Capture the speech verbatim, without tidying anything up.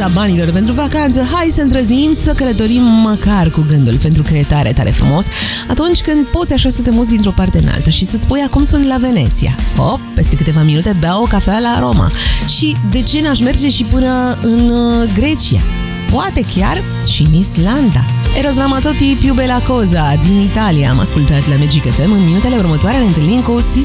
lipsa banilor pentru vacanță, hai să îndrăznim să călătorim măcar cu gândul, pentru că e tare, tare frumos atunci când poți așa să te muți dintr-o parte în alta și să-ți spui acum sunt la Veneția. Hop, peste câteva minute beau o cafea la Roma. Și de ce n-aș merge și până în uh, Grecia? Poate chiar și în Islanda. Eros Ramazzotti, Più Bella Cosa din Italia. Am ascultat la Magic F M. În minutele următoare ne întâlnim cu